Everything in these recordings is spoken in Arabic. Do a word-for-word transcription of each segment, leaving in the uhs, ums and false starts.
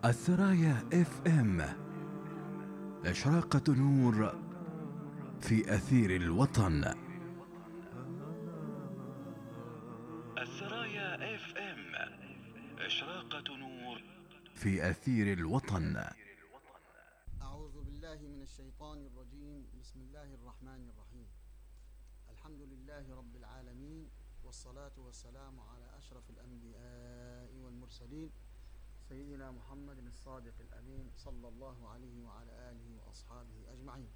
السرايا اف ام، إشراقة نور في أثير الوطن. السرايا اف ام، إشراقة نور في أثير الوطن. أعوذ بالله من الشيطان الرجيم. بسم الله الرحمن الرحيم. الحمد لله رب العالمين، والصلاة والسلام على أشرف الأنبياء والمرسلين، سيدنا محمد الصادق الأمين صلى الله عليه وعلى آله وأصحابه أجمعين.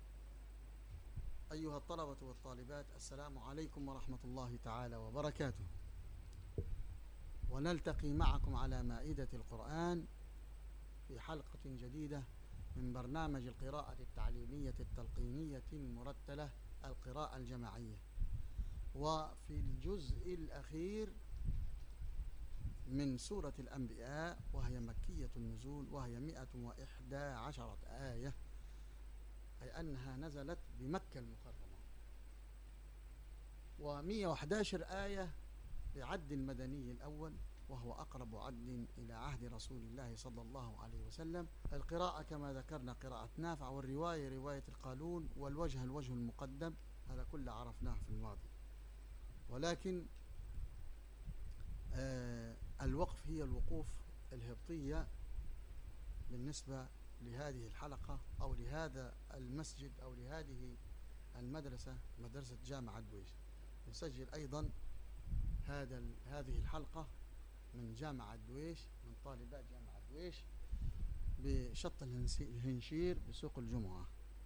أيها الطلبة والطالبات، السلام عليكم ورحمة الله تعالى وبركاته. ونلتقي معكم على مائدة القرآن في حلقة جديدة من برنامج القراءة التعليمية التلقينية المرتلة، القراءة الجماعية. وفي الجزء الأخير من سورة الأنبياء، وهي مكية النزول، وهي مئة وإحدى عشرة آية، أي أنها نزلت بمكة المكرمة، ومئة وإحدى عشرة آية بعد المدني الأول، وهو أقرب عد إلى عهد رسول الله صلى الله عليه وسلم. القراءة كما ذكرنا قراءة نافع، والرواية رواية القالون، والوجه الوجه المقدم، هذا كله عرفناه في الماضي. ولكن آه الوقف هي الوقوف الهبطية بالنسبة لهذه الحلقة أو لهذا المسجد أو لهذه المدرسة، مدرسة جامعة دويش. نسجل أيضا هذا هذه الحلقة من جامعة دويش، من طالبات جامعة دويش بشط الهنشير بسوق الجمعة.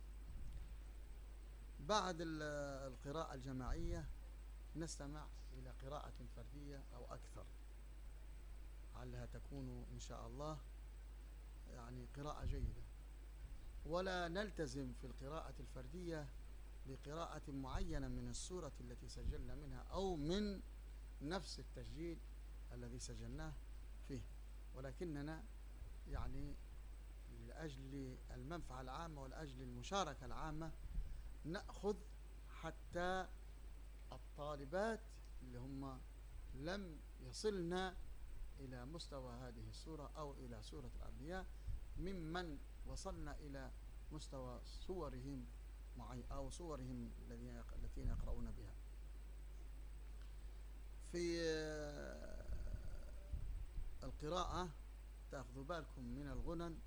بعد القراءة الجماعية نستمع إلى قراءة فردية أو أكثر، علها تكون إن شاء الله يعني قراءة جيدة. ولا نلتزم في القراءة الفردية بقراءة معينة من السورة التي سجلنا منها أو من نفس التسجيل الذي سجلناه فيه، ولكننا يعني لأجل المنفعة العامة ولأجل المشاركة العامة نأخذ حتى الطالبات اللي هم لم يصلنا إلى مستوى هذه السورة أو إلى سورة الأنبياء، ممن وصلنا إلى مستوى صورهم معي أو صورهم التي يقرؤون بها. في القراءة تأخذوا بالكم من الغنن،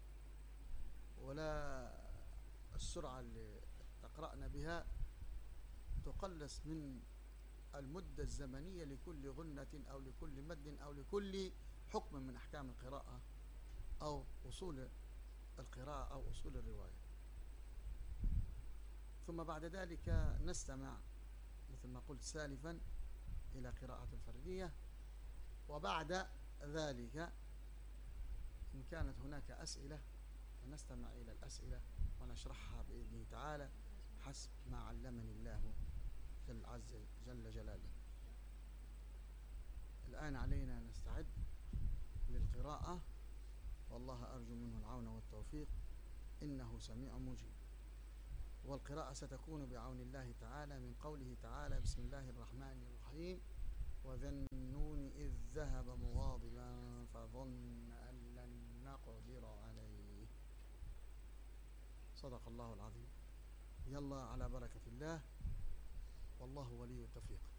ولا السرعة اللي تقرأنا بها تقلص من المدة الزمنية لكل غنة أو لكل مد أو لكل حكم من أحكام القراءة أو أصول القراءة أو أصول الرواية. ثم بعد ذلك نستمع مثل ما قلت سالفا إلى قراءة فردية، وبعد ذلك إن كانت هناك أسئلة فنستمع إلى الأسئلة ونشرحها بإذنه تعالى حسب ما علمني الله جل عز جل جلاله. الآن علينا نستعد للقراءة، والله أرجو منه العون والتوفيق، إنه سميع مجيب. والقراءة ستكون بعون الله تعالى من قوله تعالى: بسم الله الرحمن الرحيم: وذا النون إذ ذهب مغاضبا فظن أن لن نقدر عليه. صدق الله العظيم. يلا على بركة الله، والله ولي التوفيق.